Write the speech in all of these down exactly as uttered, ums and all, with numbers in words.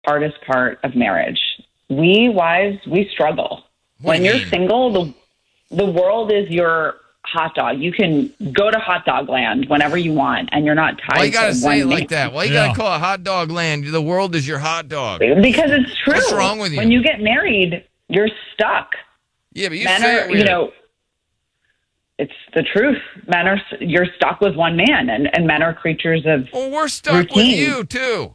hardest part of marriage. We wives, we struggle. What when do you you're mean? single, the the world is your hot dog. You can go to hot dog land whenever you want, and you're not tied Why you gotta to say one it man. like that? Why you Yeah. gotta call it hot dog land? The world is your hot dog. Because it's true. What's wrong with you? When you get married, you're stuck. Yeah, but you Men say are, it weird. you know, it's the truth. Men are, you're stuck with one man, and, and men are creatures of Well, we're stuck routine. with you too.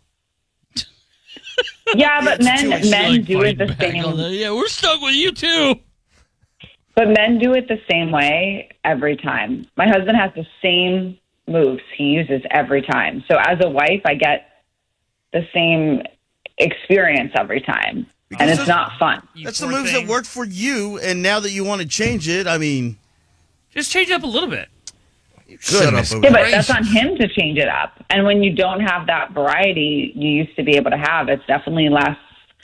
Yeah, but men She's men like do it the fighting back on same. that. Yeah, we're stuck with you too. But men do it the same way every time. My husband has the same moves he uses every time. So as a wife, I get the same experience every time, Because and it's those- not fun. You That's the poor moves thing. that worked for you, and now that you want to change it, I mean, Just change it up a little bit. shut up. Goodness Over Yeah, there. but that's on him to change it up. And when you don't have that variety you used to be able to have, it's definitely less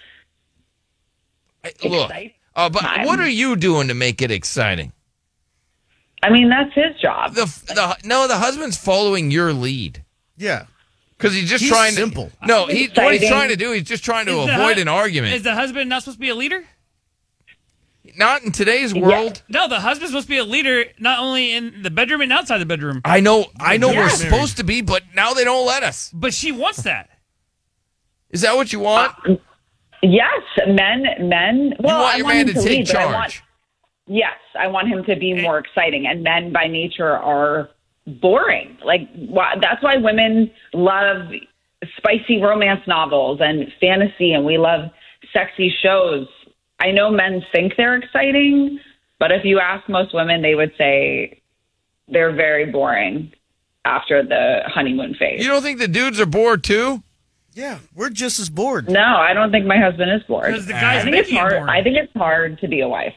Hey, Look, exciting. uh, but time. what are you doing to make it exciting? I mean, that's his job. The the no, the husband's following your lead Yeah. because he's just He's trying. simple. To, no, he, what he's Exciting. trying to do, he's just trying to Is the avoid hu- an argument. Is the husband not supposed to be a leader? Not in today's world. No, the husband's supposed to be a leader not only in the bedroom and outside the bedroom. I know, I know, Yeah. we're Married. supposed to be, but now they don't let us. But she wants that. Is that what you want? Yes, men, men. Well, you want I your want man him to to take lead, but I charge. want, yes, I want him to be more exciting. And men, by nature, are boring. Like why, that's why women love spicy romance novels and fantasy, and we love sexy shows. I know men think they're exciting, but if you ask most women, they would say they're very boring after the honeymoon phase. You don't think the dudes are bored too? Yeah, we're just as bored. No, I don't think my husband is bored. Because the I guy's think it's making it hard. boring. I think it's hard to be a wife.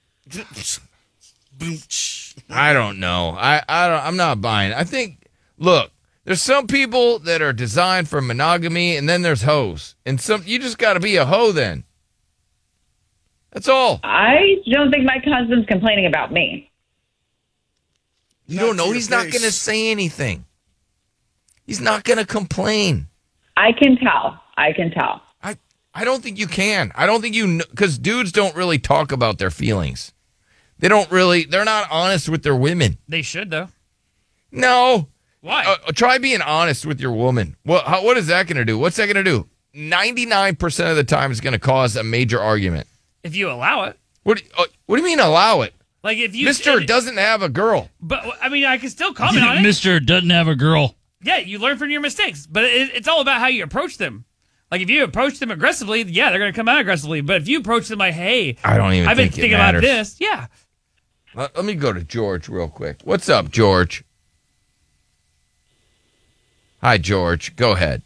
Boom, tsh. I don't know. I, I don't. I'm not buying. I think. Look, there's some people that are designed for monogamy, and then there's hoes, and some you just got to be a hoe. Then that's all. I don't think my husband's complaining about me. You Not don't know. to your He's not face. going to say anything. He's not going to complain. I can tell. I can tell. I I don't think you can. I don't think you because dudes don't really talk about their feelings. They don't really. They're not honest with their women. They should, though. No. Why? Uh, try being honest with your woman. What how, what is that going to do? What's that going to do? ninety-nine percent of the time it's going to cause a major argument. if you allow it. What do you, uh, what do you mean allow it? Like if you Mister if- doesn't have a girl. But I mean, I can still comment on it. Mister doesn't have a girl. Yeah, you learn from your mistakes, but it, it's all about how you approach them. Like if you approach them aggressively, yeah, they're going to come out aggressively. But if you approach them like, "Hey, I don't even I've been think it thinking about matters. this," yeah, Let, let me go to George real quick. What's up, George? Hi, George. Go ahead.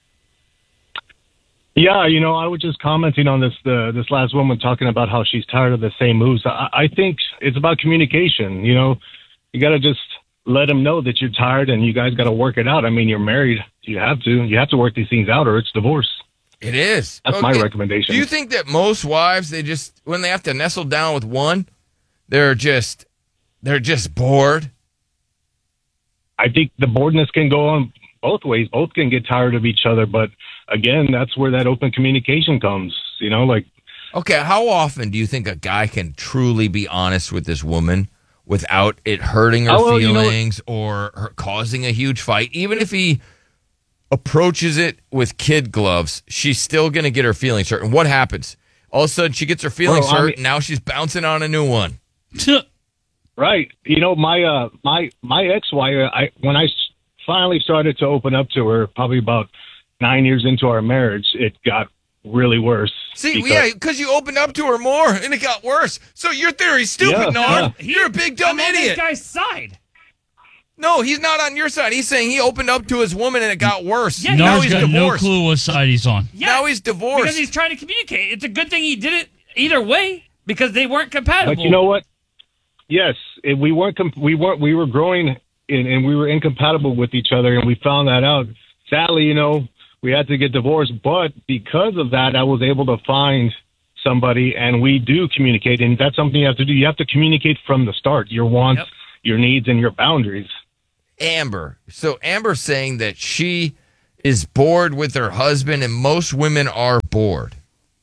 Yeah, you know, I was just commenting on this the this last woman talking about how she's tired of the same moves. I, I think it's about communication. You know, you got to just let them know that you're tired and you guys got to work it out. I mean, you're married. You have to. You have to work these things out or it's divorce. It is. That's my recommendation. Do you think that most wives, they just, when they have to nestle down with one, they're just, they're just bored? I think the boredness can go on both ways. Both can get tired of each other. But again, that's where that open communication comes. You know, like, Okay, how often do you think a guy can truly be honest with this woman without it hurting her Oh, well, you know- feelings or her causing a huge fight? Even if he approaches it with kid gloves, she's still going to get her feelings hurt. And what happens? All of a sudden, she gets her feelings Well, I hurt, mean- and now she's bouncing on a new one. right. You know, my uh, my my ex-wife, I when I s- finally started to open up to her, probably about nine years into our marriage, it got really worse. See, because- yeah, because you opened up to her more, and it got worse. So your theory's stupid, Yeah, Norm. yeah. You're a big dumb I'm on this idiot. guy's side. No, he's not on your side. He's saying he opened up to his woman, and it got worse. Yeah, now Nar's he's got no divorced. clue what side he's on. Yeah, Now he's divorced. because he's trying to communicate. It's a good thing he did it either way because they weren't compatible. But you know what? Yes, it, we weren't. Com- we weren't. We were growing, in, and we were incompatible with each other, and we found that out. Sadly, you know, we had to get divorced. But because of that, I was able to find somebody, and we do communicate, and that's something you have to do. You have to communicate from the start. Your wants, Yep. your needs, and your boundaries. Amber. So Amber's saying that she is bored with her husband, and most women are bored.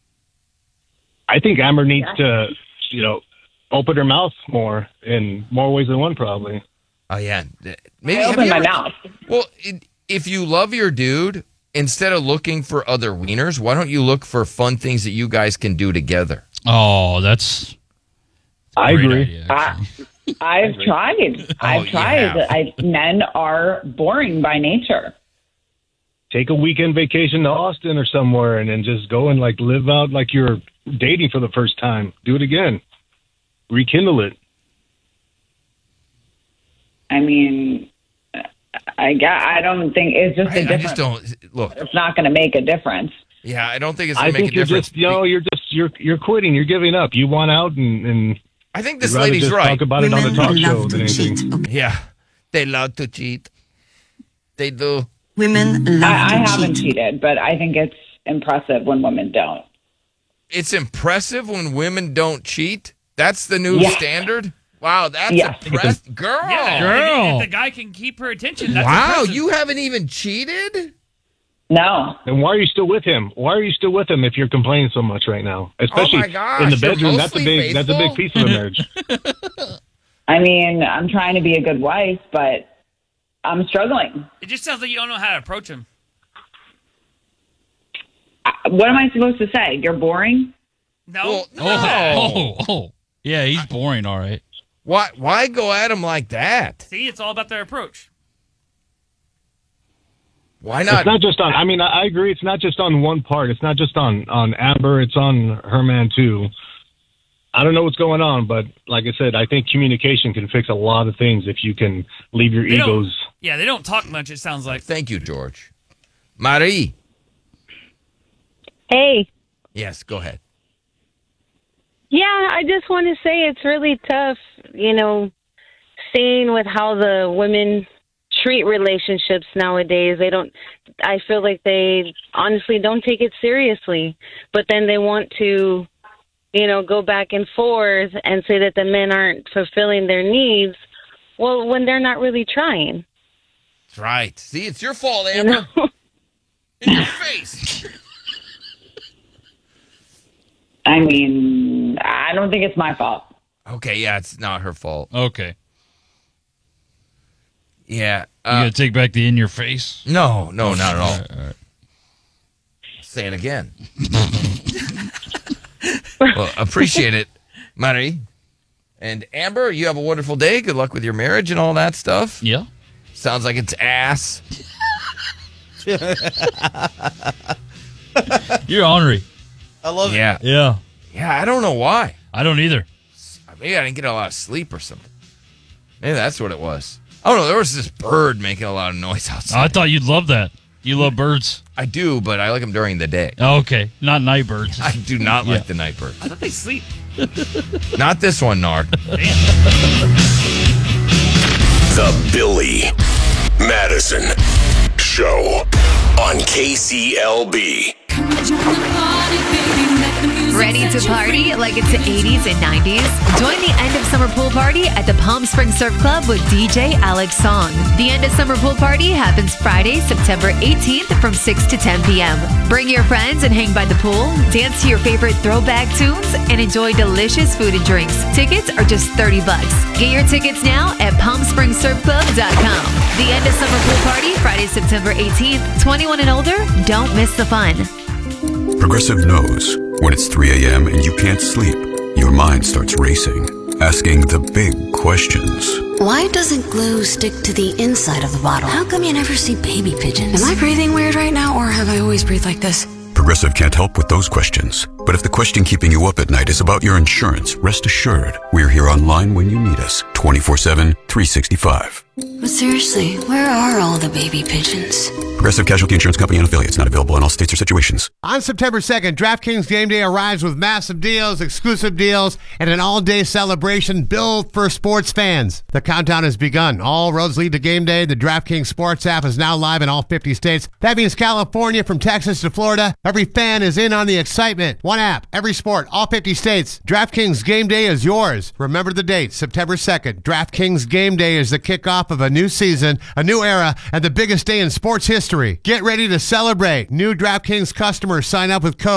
I think Amber needs to, you know, open her mouth more in more ways than one, probably. Oh, yeah. Maybe I have open you my ever- mouth. Well, it, if you love your dude, instead of looking for other wieners, why don't you look for fun things that you guys can do together? Oh, that's. I great agree. idea, I, actually. I've tried. I've you tried. have. I, men are boring by nature. Take a weekend vacation to Austin or somewhere, and then just go and like live out like you're dating for the first time. Do it again. Rekindle it. I mean, I got. I don't think it's just a I, I difference. just don't look. It's not going to make a difference. Yeah, I don't think it's I gonna make think a you're difference. just, you know, you're just you're you're quitting. You're giving up. You want out, and, and I think you'd this rather lady's just right. talk about it on the talk show love than to anything. cheat. Okay. Yeah, they love to cheat. They do. Women love I, I to haven't cheat. cheated, but I think it's impressive when women don't. It's impressive when women don't cheat. That's the new Yes. standard. Wow, that's Yes. impressive, girl. Yeah, Girl. If, if the guy can keep her attention, that's Wow, impressive. you haven't even cheated? No. Then why are you still with him? Why are you still with him if you're complaining so much right now? Especially Oh my gosh, in the you're bedroom. That's a mostly big. That's a big faithful? piece of a marriage. I mean, I'm trying to be a good wife, but I'm struggling. It just sounds like you don't know how to approach him. I, what am I supposed to say? You're boring? No. Well, Oh, no. oh, oh. Yeah, he's boring, all right. Why, why go at him like that? See, it's all about their approach. Why not? It's not just on. I mean, I I agree. It's not just on one part. It's not just on on Amber. It's on her man too. I don't know what's going on, but like I said, I think communication can fix a lot of things if you can leave your They don't- egos. Yeah, they don't talk much, it sounds like. Thank you, George. Marie. Hey. Yes, go ahead. Yeah, I just want to say it's really tough, you know, seeing with how the women treat relationships nowadays. They don't, I feel like they honestly don't take it seriously, but then they want to, you know, go back and forth and say that the men aren't fulfilling their needs. Well, when they're not really trying. That's right. See, it's your fault, You Amber. know? In your face. I mean, I don't think it's my fault. Okay, yeah, it's not her fault. Okay. Yeah. You Uh, got to take back the in your face? no, no, not at all. All right, all right. Say it again. Well, appreciate it, Marie. And Amber, you have a wonderful day. Good luck with your marriage and all that stuff. Yeah. Sounds like it's ass. You're ornery. I love it. Yeah. Yeah. Yeah, I don't know why. I don't either. Maybe I didn't get a lot of sleep or something. Maybe that's what it was. Oh, no, there was this bird making a lot of noise outside. I thought you'd love that. You love birds. I do, but I like them during the day. Oh, okay. Not night birds. I do not like Yeah. the night bird. I thought they sleep. Not this one, Nard. The Billy Madison Show on K C L B. Ready to party like it's the eighties and nineties? Join the end of summer pool party at the Palm Springs Surf Club with D J Alex Song. The end of summer pool party happens Friday, September eighteenth from six to ten p.m. Bring your friends and hang by the pool, dance to your favorite throwback tunes, and enjoy delicious food and drinks. Tickets are just thirty bucks. Get your tickets now at palm springs surf club dot com. The end of summer pool party, Friday, September eighteenth. twenty-one and older, don't miss the fun. Progressive knows when it's three a.m. and you can't sleep, your mind starts racing, asking the big questions. Why doesn't glue stick to the inside of the bottle? How come you never see baby pigeons? Am I breathing weird right now, or have I always breathed like this? Progressive can't help with those questions. But if the question keeping you up at night is about your insurance, rest assured, we're here online when you need us, twenty-four seven, three sixty-five. But seriously, where are all the baby pigeons? Progressive Casualty Insurance Company and affiliates, not available in all states or situations. On September second, DraftKings Game Day arrives with massive deals, exclusive deals, and an all-day celebration built for sports fans. The countdown has begun. All roads lead to Game Day. The DraftKings Sports app is now live in all fifty states. That means California, from Texas to Florida. Every fan is in on the excitement. One app, every sport, all fifty states. DraftKings Game Day is yours. Remember the date, September second. DraftKings Game Day is the kickoff kickoff of a new season, a new era, and the biggest day in sports history. Get ready to celebrate. New DraftKings customers sign up with code